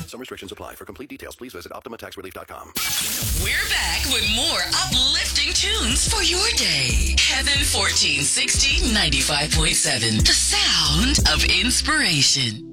Some restrictions apply. For complete details, please visit OptimaTaxRelief.com. We're back with more uplifting tunes for your day. Heaven 1460 95.7. The sound of inspiration.